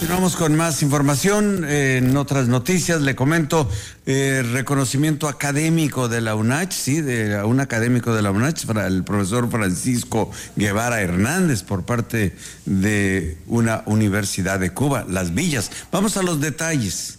Continuamos con más información. En otras noticias le comento reconocimiento académico de la UNACH, de un académico de la UNACH, para el profesor Francisco Guevara Hernández, por parte de una universidad de Cuba, Las Villas. Vamos a los detalles.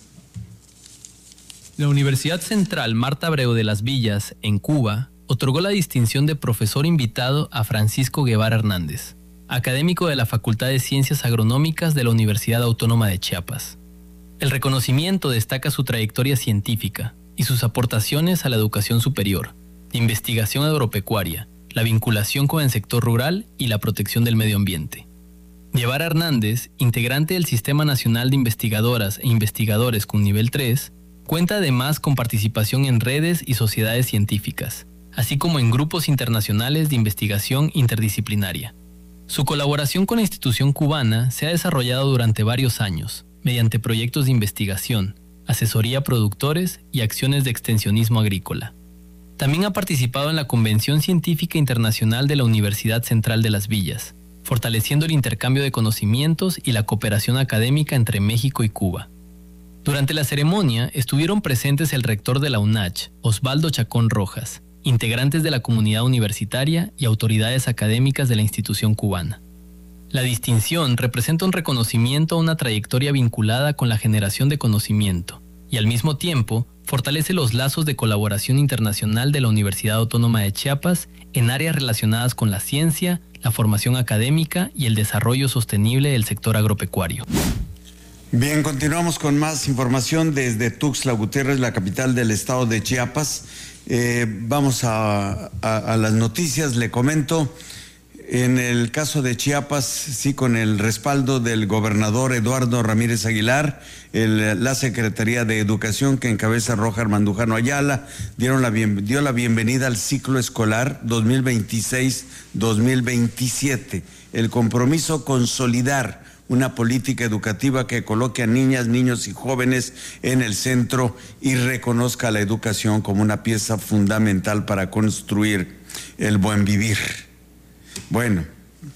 La Universidad Central Marta Abreu de Las Villas, en Cuba, otorgó la distinción de profesor invitado a Francisco Guevara Hernández, académico de la Facultad de Ciencias Agronómicas de la Universidad Autónoma de Chiapas. El reconocimiento destaca su trayectoria científica y sus aportaciones a la educación superior, investigación agropecuaria, la vinculación con el sector rural y la protección del medio ambiente. Guevara Hernández, integrante del Sistema Nacional de Investigadoras e Investigadores con nivel 3, cuenta además con participación en redes y sociedades científicas, así como en grupos internacionales de investigación interdisciplinaria. Su colaboración con la institución cubana se ha desarrollado durante varios años, mediante proyectos de investigación, asesoría a productores y acciones de extensionismo agrícola. También ha participado en la Convención Científica Internacional de la Universidad Central de Las Villas, fortaleciendo el intercambio de conocimientos y la cooperación académica entre México y Cuba. Durante la ceremonia estuvieron presentes el rector de la UNACH, Osvaldo Chacón Rojas, integrantes de la comunidad universitaria y autoridades académicas de la institución cubana. La distinción representa un reconocimiento a una trayectoria vinculada con la generación de conocimiento y al mismo tiempo fortalece los lazos de colaboración internacional de la Universidad Autónoma de Chiapas en áreas relacionadas con la ciencia, la formación académica y el desarrollo sostenible del sector agropecuario. Bien, continuamos con más información desde Tuxtla Gutiérrez, la capital del estado de Chiapas. Vamos a las noticias. Le comento, en el caso de Chiapas, sí, con el respaldo del gobernador Eduardo Ramírez Aguilar, la Secretaría de Educación que encabeza Rojar Mandujano Ayala dio la bienvenida al ciclo escolar 2026-2027. El compromiso consolidar una política educativa que coloque a niñas, niños y jóvenes en el centro y reconozca la educación como una pieza fundamental para construir el buen vivir. Bueno,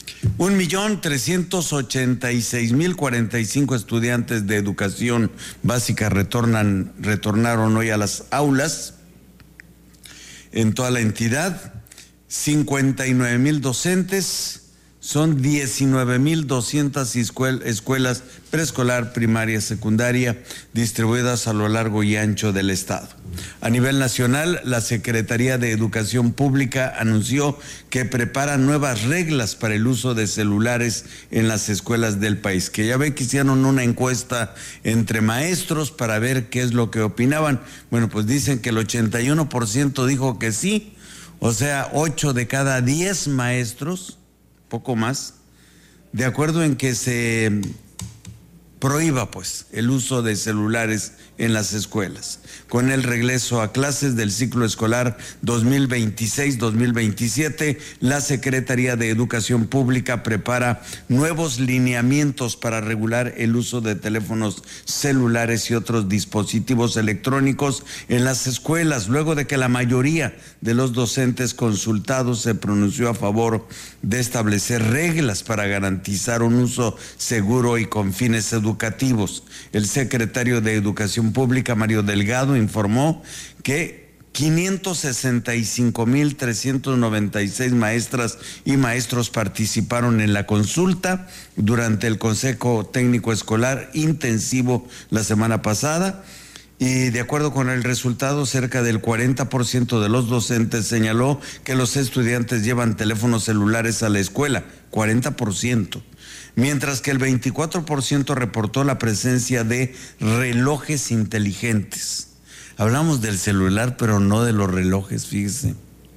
1,386,045 estudiantes de educación básica retornaron hoy a las aulas en toda la entidad. 59,000 docentes. Son 19,200 escuelas preescolar, primaria, secundaria, distribuidas a lo largo y ancho del estado. A nivel nacional, la Secretaría de Educación Pública anunció que prepara nuevas reglas para el uso de celulares en las escuelas del país, que ya ve que hicieron una encuesta entre maestros para ver qué es lo que opinaban. Bueno, pues dicen que el 81% dijo que sí, o sea, 8 de cada 10 maestros, poco más, de acuerdo en que se prohíba pues el uso de celulares en las escuelas. Con el regreso a clases del ciclo escolar 2026-2027, la Secretaría de Educación Pública prepara nuevos lineamientos para regular el uso de teléfonos celulares y otros dispositivos electrónicos en las escuelas, luego de que la mayoría de los docentes consultados se pronunció a favor de establecer reglas para garantizar un uso seguro y con fines educativos. El secretario de Educación Pública, Mario Delgado, informó que 565,396 maestras y maestros participaron en la consulta durante el Consejo Técnico Escolar intensivo la semana pasada. Y de acuerdo con el resultado, cerca del 40% de los docentes señaló que los estudiantes llevan teléfonos celulares a la escuela, 40%. Mientras que el 24% reportó la presencia de relojes inteligentes. Hablamos del celular, pero no de los relojes, fíjese.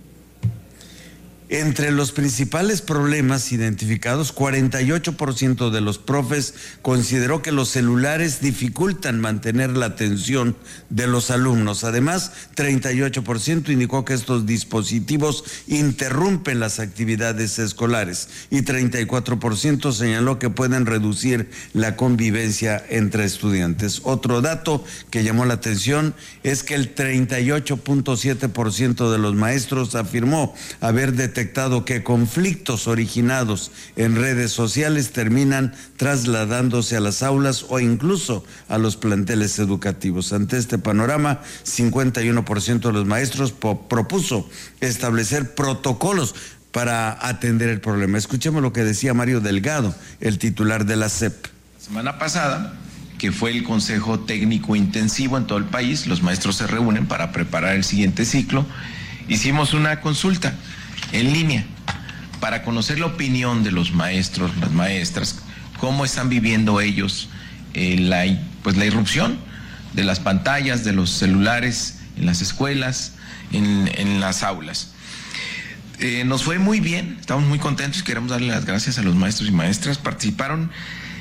Entre los principales problemas identificados, 48% de los profes consideró que los celulares dificultan mantener la atención de los alumnos. Además, 38% indicó que estos dispositivos interrumpen las actividades escolares y 34% señaló que pueden reducir la convivencia entre estudiantes. Otro dato que llamó la atención es que el 38.7% de los maestros afirmó haber detectado detectado que conflictos originados en redes sociales terminan trasladándose a las aulas o incluso a los planteles educativos. Ante este panorama, 51% de los maestros propuso establecer protocolos para atender el problema. Escuchemos lo que decía Mario Delgado, el titular de la SEP. La semana pasada, que fue el Consejo Técnico Intensivo en todo el país, los maestros se reúnen para preparar el siguiente ciclo. Hicimos una consulta en línea para conocer la opinión de los maestros, las maestras, cómo están viviendo ellos la irrupción de las pantallas, de los celulares en las escuelas, en las aulas. Nos fue muy bien, estamos muy contentos y queremos darle las gracias a los maestros y maestras. Participaron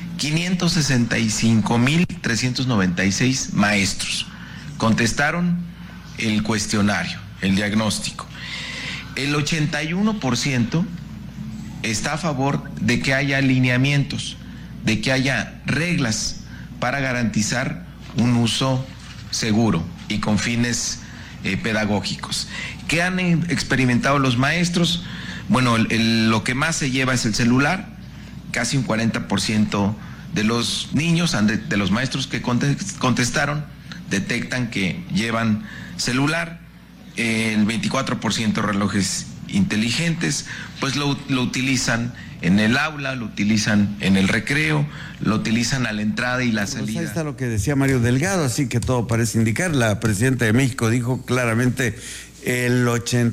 565,396 maestros. Contestaron el cuestionario, el diagnóstico. El 81% está a favor de que haya lineamientos, de que haya reglas para garantizar un uso seguro y con fines pedagógicos. ¿Qué han experimentado los maestros? Bueno, lo que más se lleva es el celular. Casi un 40% de los niños, de los maestros que contestaron, detectan que llevan celular. El 24% relojes inteligentes, pues lo utilizan en el aula, lo utilizan en el recreo, lo utilizan a la entrada y la salida. Pues ahí está lo que decía Mario Delgado, así que todo parece indicar. La presidenta de México dijo claramente: el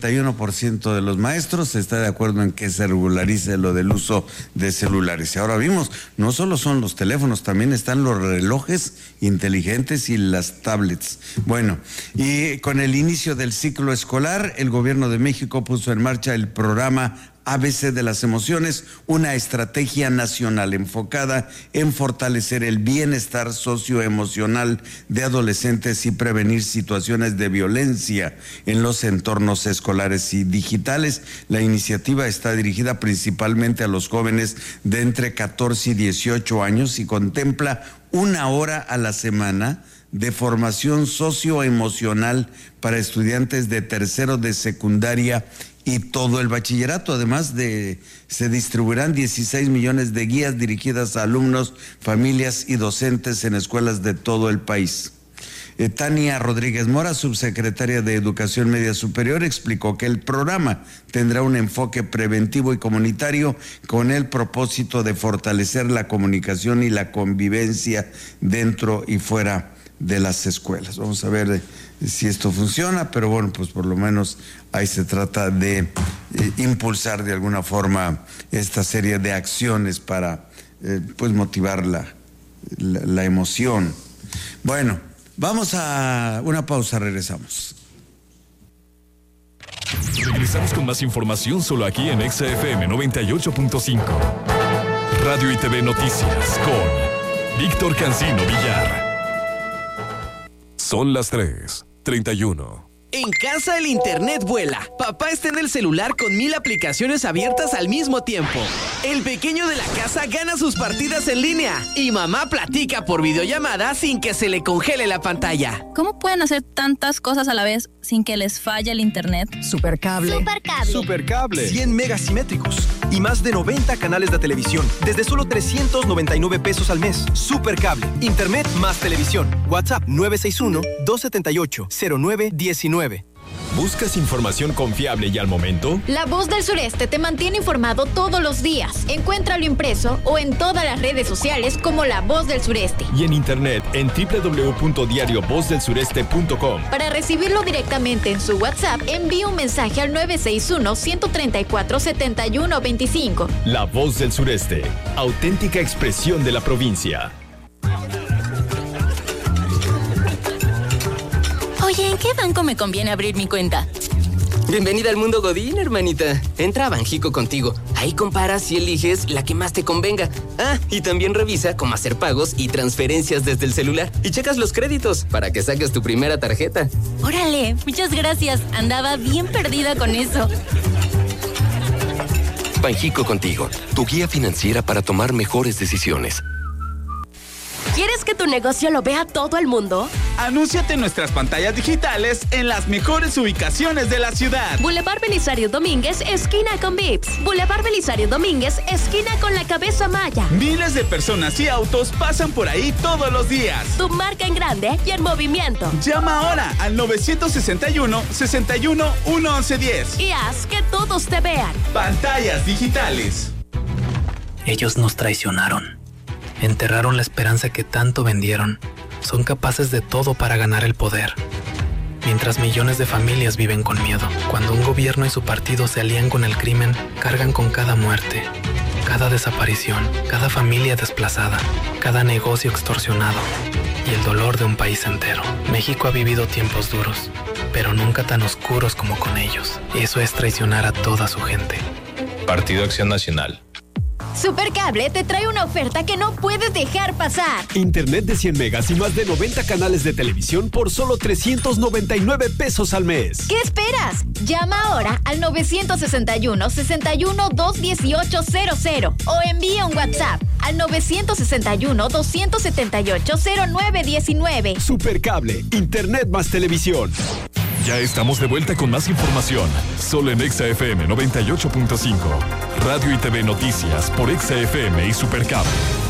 81% de los maestros está de acuerdo en que se regularice lo del uso de celulares. Y ahora vimos, no solo son los teléfonos, también están los relojes inteligentes y las tablets. Bueno, y con el inicio del ciclo escolar, el gobierno de México puso en marcha el programa ABC de las emociones, una estrategia nacional enfocada en fortalecer el bienestar socioemocional de adolescentes y prevenir situaciones de violencia en los entornos escolares y digitales. La iniciativa está dirigida principalmente a los jóvenes de entre 14 y 18 años y contempla 1 hora a la semana de formación socioemocional para estudiantes de tercero de secundaria y todo el bachillerato. Además se distribuirán 16 millones de guías dirigidas a alumnos, familias y docentes en escuelas de todo el país. Tania Rodríguez Mora, subsecretaria de Educación Media Superior, explicó que el programa tendrá un enfoque preventivo y comunitario con el propósito de fortalecer la comunicación y la convivencia dentro y fuera de las escuelas. Vamos a ver si esto funciona, pero bueno, pues por lo menos ahí se trata de impulsar de alguna forma esta serie de acciones para pues motivar la emoción. Bueno, vamos a una pausa, regresamos. Regresamos con más información solo aquí en XFM 98.5. Radio y TV Noticias con Víctor Cancino Villar. Son las 3:31. En casa el internet vuela. Papá está en el celular con 1000 aplicaciones abiertas al mismo tiempo. El pequeño de la casa gana sus partidas en línea. Y mamá platica por videollamada sin que se le congele la pantalla. ¿Cómo pueden hacer tantas cosas a la vez sin que les falle el internet? Supercable. 100 megas simétricos y más de 90 canales de televisión desde solo 399 pesos al mes. Supercable. Internet más televisión. WhatsApp 961-278-0919. ¿Buscas información confiable y al momento? La Voz del Sureste te mantiene informado todos los días. Encuéntralo impreso o en todas las redes sociales como La Voz del Sureste. Y en internet en www.diariovozdelsureste.com. Para recibirlo directamente en su WhatsApp, envíe un mensaje al 961-134-7125. La Voz del Sureste, auténtica expresión de la provincia. Oye, ¿en qué banco me conviene abrir mi cuenta? Bienvenida al mundo Godín, hermanita. Entra a Banjico Contigo. Ahí comparas y eliges la que más te convenga. Ah, y también revisa cómo hacer pagos y transferencias desde el celular. Y checas los créditos para que saques tu primera tarjeta. Órale, muchas gracias. Andaba bien perdida con eso. Banjico Contigo, tu guía financiera para tomar mejores decisiones. ¿Quieres que tu negocio lo vea todo el mundo? Anúnciate en nuestras pantallas digitales en las mejores ubicaciones de la ciudad. Boulevard Belisario Domínguez, esquina con Vips. Boulevard Belisario Domínguez, esquina con la Cabeza Maya. Miles de personas y autos pasan por ahí todos los días. Tu marca en grande y en movimiento. Llama ahora al 961-61-1110 y haz que todos te vean. Pantallas digitales. Ellos nos traicionaron. Enterraron la esperanza que tanto vendieron. Son capaces de todo para ganar el poder. Mientras millones de familias viven con miedo. Cuando un gobierno y su partido se alían con el crimen, cargan con cada muerte, cada desaparición, cada familia desplazada, cada negocio extorsionado y el dolor de un país entero. México ha vivido tiempos duros, pero nunca tan oscuros como con ellos. Eso es traicionar a toda su gente. Partido Acción Nacional. Supercable te trae una oferta que no puedes dejar pasar. Internet de 100 megas y más de 90 canales de televisión por solo 399 pesos al mes. ¿Qué esperas? Llama ahora al 961-61-21800 o envía un WhatsApp al 961-278-0919. Supercable, Internet más televisión. Ya estamos de vuelta con más información, solo en Exa FM 98.5. Radio y TV Noticias por Exa FM y Supercable.